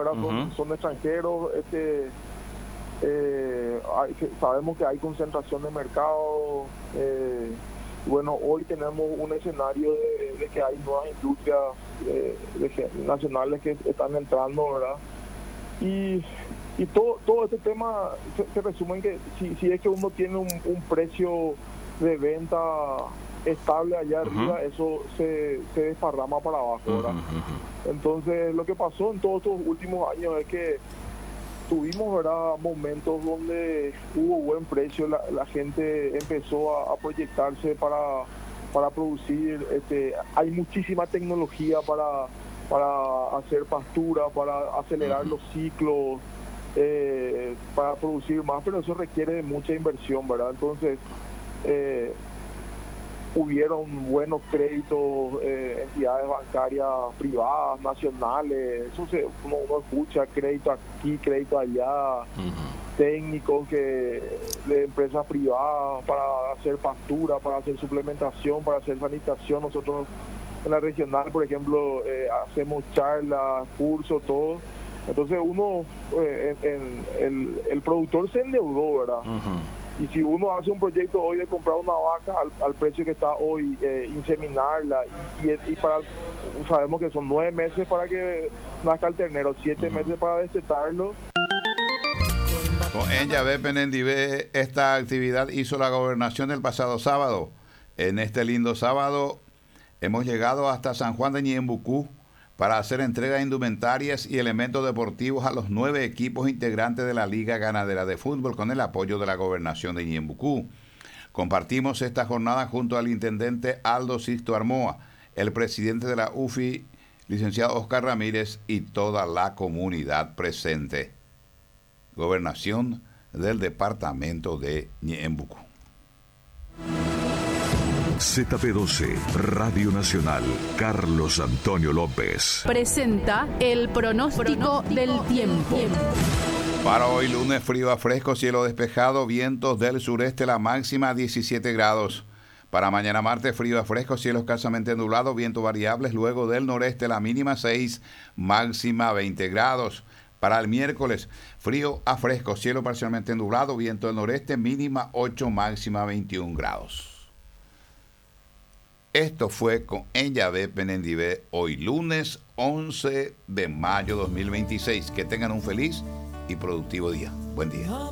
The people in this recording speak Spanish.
¿verdad? Uh-huh. Son extranjeros. Sabemos que hay concentración de mercado. Bueno, hoy tenemos un escenario de que hay nuevas industrias nacionales que están entrando, ¿verdad? Y todo este tema se resume en que si es que uno tiene un precio de venta estable allá arriba, eso se desparrama para abajo, ¿verdad? Entonces, lo que pasó en todos estos últimos años es que tuvimos, ¿verdad?, momentos donde hubo buen precio, la gente empezó a proyectarse para producir, hay muchísima tecnología para hacer pastura, para acelerar los ciclos, para producir más, pero eso requiere de mucha inversión, ¿verdad? Entonces, hubieron buenos créditos, entidades bancarias privadas, nacionales, uno escucha crédito aquí, crédito allá, técnicos de empresas privadas para hacer pastura, para hacer suplementación, para hacer sanitación. Nosotros en la regional, por ejemplo, hacemos charlas, cursos, todo. Entonces el productor se endeudó, ¿verdad? Y si uno hace un proyecto hoy de comprar una vaca al precio que está hoy, inseminarla, y sabemos que son 9 meses para que nazca el ternero, 7 meses para destetarlo. Con Enyabé Penendibé, esta actividad hizo la gobernación el pasado sábado. En este lindo sábado hemos llegado hasta San Juan de Ñembucú para hacer entrega de indumentarias y elementos deportivos a los 9 equipos integrantes de la Liga Ganadera de Fútbol con el apoyo de la Gobernación de Ñembucú. Compartimos esta jornada junto al intendente Aldo Sisto Armoa, el presidente de la UFI, licenciado Oscar Ramírez, y toda la comunidad presente. Gobernación del departamento de Ñembucú. ZP12, Radio Nacional, Carlos Antonio López. Presenta el pronóstico del tiempo. Para hoy lunes, frío a fresco, cielo despejado, vientos del sureste, la máxima 17 grados. Para mañana martes, frío a fresco, cielo escasamente nublado, vientos variables, luego del noreste, la mínima 6, máxima 20 grados. Para el miércoles, frío a fresco, cielo parcialmente nublado, viento del noreste, mínima 8, máxima 21 grados. Esto fue con Enyabé Penendibé, hoy lunes 11 de mayo 2026. Que tengan un feliz y productivo día. Buen día.